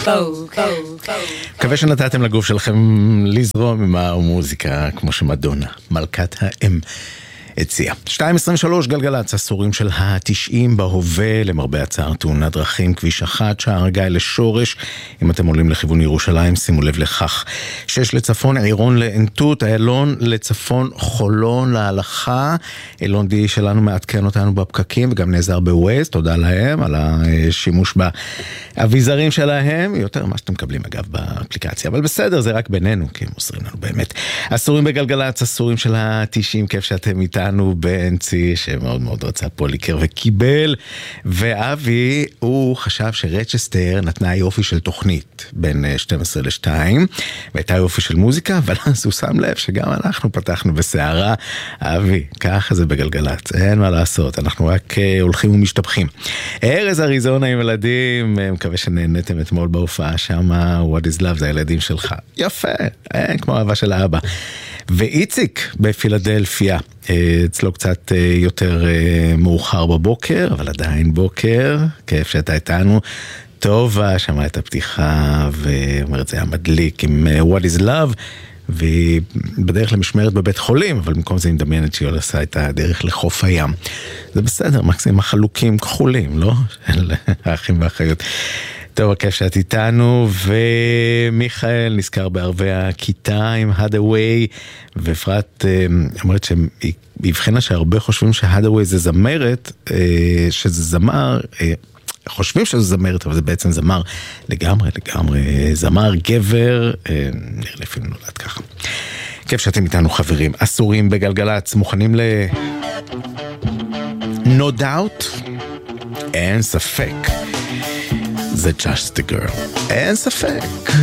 מקווה שנתתם לגוף שלכם לזרום עם המוזיקה כמו שמדונה, מלכת האם, הציעה. 2:23 גלגלצ, עשורים של ה-90 בהווה, למרבה הצער תאונת דרכים, כביש 1, שער הגיא לשורש, אם אתם עולים לכיוון ירושלים, שימו לב לכך. 6 לצפון, עירון לענתות, איילון לצפון, חולון להלכה, אילון די שלנו מעדכן אותנו בפקקים, וגם נעזר בווייז, תודה להם על השימוש באביזרים שלהם, יותר מה שאתם מקבלים אגב באפליקציה, אבל בסדר, זה רק בינינו, כי הם עוזרים לנו באמת. עשורים בגלגלצ, עשורים של ה-90, כיף שאתם איתנו. בנצי שמאוד מאוד רצה פוליקר וקיבל, ואבי הוא חשב שרצ'סטר נתנה יופי של תוכנית בין 12 ל-2 והייתה יופי של מוזיקה, אבל אז הוא שם לב שגם אנחנו פתחנו בסערה. אבי, ככה זה בגלגלצ, אין מה לעשות, אנחנו רק הולכים ומשתפכים. ארז אריזונה עם ילדים, מקווה שנהנתם אתמול בהופעה שם, What is Love, זה הילדים שלך, יפה, כמו אהבה של האבא. ואיציק בפילדלפיה, אצלו קצת יותר מאוחר בבוקר, אבל עדיין בוקר, כיף שאתה איתנו. טובה שמעה את הפתיחה ואומרת זה היה מדליק עם What is Love, והיא בדרך למשמרת בבית חולים, אבל במקום זה היא מדמיינת שהיא עושה את הדרך לחוף הים. זה בסדר, מקסימום החלוקים כחולים, לא? של האחים והאחיות. טוב, הכיף שאת איתנו, ומיכאל נזכר בערבי הכיתה עם הדווי, ואפרת אומרת שהיא הבחינה שהרבה חושבים שהדווי זה זמרת, שזה זמר, חושבים שזה זמרת, אבל זה בעצם זמר לגמרי, זמר גבר, נראה לי אפילו נולד ככה. כיף שאתם איתנו חברים, עשורים בגלגלצ, מוכנים No Doubt? אין ספק. זה Just a Girl. אין ספק.